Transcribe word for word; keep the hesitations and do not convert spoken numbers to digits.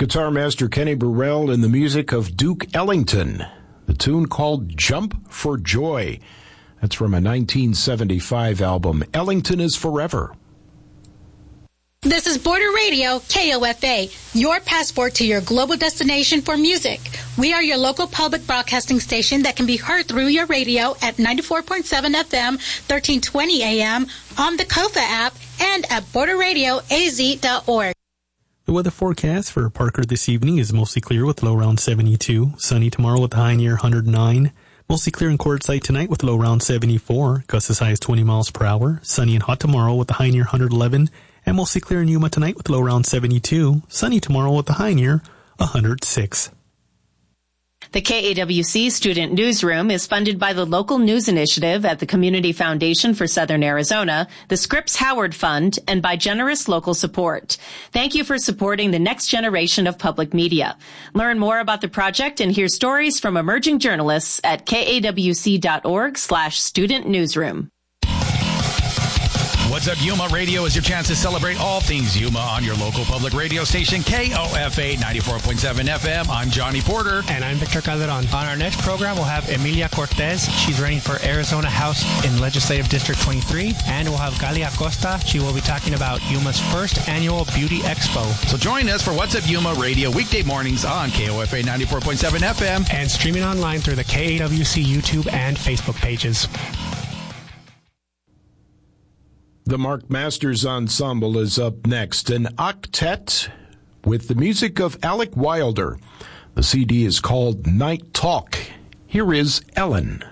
Guitar master Kenny Burrell and the music of Duke Ellington. The tune called Jump for Joy. That's from a nineteen seventy-five album, Ellington is Forever. This is Border Radio, K O F A, your passport to your global destination for music. We are your local public broadcasting station that can be heard through your radio at ninety-four point seven F M, thirteen twenty A M, on the Kofa app, and at border radio a z dot org. The weather forecast for Parker this evening is mostly clear with low around seventy-two. Sunny tomorrow with a high near one hundred nine. Mostly clear in Quartzsite tonight with low around seventy-four. Gusts as high as twenty miles per hour. Sunny and hot tomorrow with a high near one hundred eleven. And mostly clear in Yuma tonight with low around seventy-two. Sunny tomorrow with a high near one hundred six. The K A W C Student Newsroom is funded by the Local News Initiative at the Community Foundation for Southern Arizona, the Scripps Howard Fund, and by generous local support. Thank you for supporting the next generation of public media. Learn more about the project and hear stories from emerging journalists at kawc.org slash student newsroom. What's Up Yuma Radio is your chance to celebrate all things Yuma on your local public radio station, K O F A ninety-four point seven F M. I'm Johnny Porter. And I'm Victor Calderon. On our next program, we'll have Emilia Cortez. She's running for Arizona House in Legislative District twenty-three. And we'll have Gali Acosta. She will be talking about Yuma's first annual Beauty Expo. So join us for What's Up Yuma Radio weekday mornings on K O F A ninety-four point seven F M. And streaming online through the K A W C YouTube and Facebook pages. The Mark Masters Ensemble is up next, an octet with the music of Alec Wilder. The C D is called Night Talk. Here is Ellen.